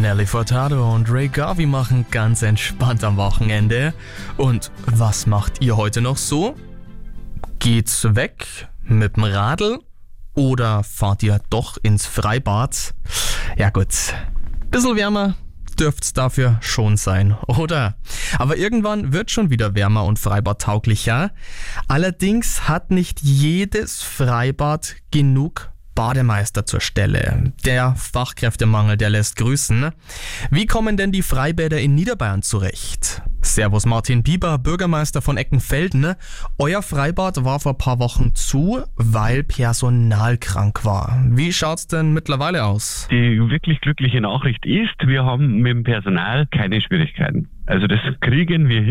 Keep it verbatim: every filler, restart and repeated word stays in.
Nelly Furtado und Ray Garvey machen ganz entspannt am Wochenende. Und was macht ihr heute noch so? Geht's weg mit dem Radl oder fahrt ihr doch ins Freibad? Ja gut, bisschen wärmer dürft's dafür schon sein, oder? Aber irgendwann wird schon wieder wärmer und freibadtauglicher. Allerdings hat nicht jedes Freibad genug Bademeister zur Stelle. Der Fachkräftemangel, der lässt grüßen. Wie kommen denn die Freibäder in Niederbayern zurecht? Servus Martin Bieber, Bürgermeister von Eckenfelden. Euer Freibad war vor ein paar Wochen zu, weil Personal krank war. Wie schaut's denn mittlerweile aus? Die wirklich glückliche Nachricht ist, wir haben mit dem Personal keine Schwierigkeiten. Also das kriegen wir hin.